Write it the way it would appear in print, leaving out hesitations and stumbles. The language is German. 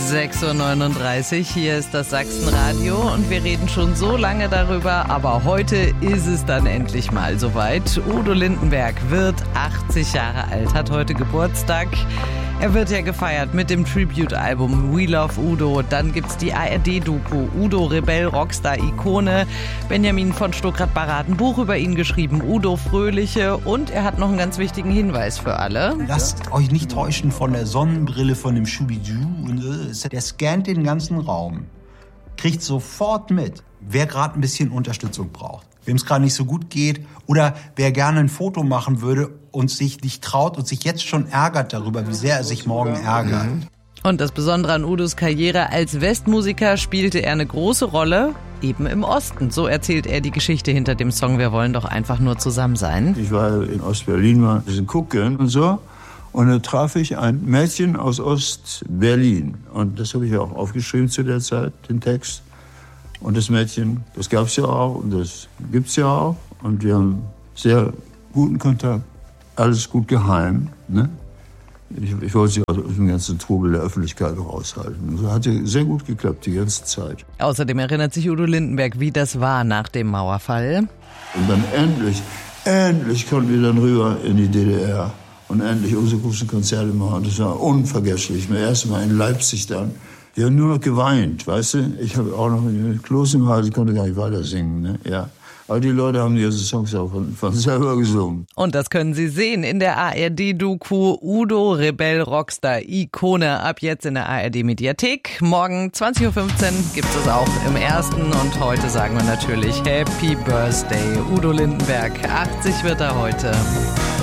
6:39 Uhr, hier ist das Sachsenradio und wir reden schon so lange darüber, aber heute ist es dann endlich mal soweit. Udo Lindenberg wird 80 Jahre alt, hat heute Geburtstag. Er wird ja gefeiert mit dem Tribute-Album We Love Udo. Dann gibt's die ARD-Doku Udo, Rebell, Rockstar, Ikone. Benjamin von Stuckrad-Barre hat ein Buch über ihn geschrieben, Udo Fröhliche. Und er hat noch einen ganz wichtigen Hinweis für alle. Lasst euch nicht täuschen von der Sonnenbrille von dem Schubidu. Der scannt den ganzen Raum, kriegt sofort mit, wer gerade ein bisschen Unterstützung braucht, wem es gerade nicht so gut geht oder wer gerne ein Foto machen würde und sich nicht traut und sich jetzt schon ärgert darüber, wie sehr er sich morgen ärgert. Und das Besondere an Udos Karriere als Westmusiker spielte er eine große Rolle, eben im Osten. So erzählt er die Geschichte hinter dem Song Wir wollen doch einfach nur zusammen sein. Ich war in Ostberlin mal ein bisschen gucken und so. Und da traf ich ein Mädchen aus Ostberlin. Und das habe ich auch aufgeschrieben zu der Zeit, den Text. Und das Mädchen, das gab es ja auch und das gibt's ja auch. Und wir haben sehr guten Kontakt. Alles gut geheim. Ne? Ich wollte sie aus dem ganzen Trubel der Öffentlichkeit raushalten. Das hat sehr gut geklappt die ganze Zeit. Außerdem erinnert sich Udo Lindenberg, wie das war nach dem Mauerfall. Und dann endlich konnten wir dann rüber in die DDR. Und endlich unsere großen Konzerte machen. Das war unvergesslich. Mir erst mal in Leipzig dann. Wir haben nur noch geweint, weißt du? Ich habe auch noch ein Kloß im Hals, ich konnte gar nicht weiter singen, ne? Ja. Aber die Leute haben diese Songs auch von selber gesungen. Und das können Sie sehen in der ARD-Doku Udo, Rebell, Rockstar, Ikone. Ab jetzt in der ARD-Mediathek. Morgen 20:15 Uhr gibt es auch im Ersten. Und heute sagen wir natürlich Happy Birthday, Udo Lindenberg. 80 wird er heute.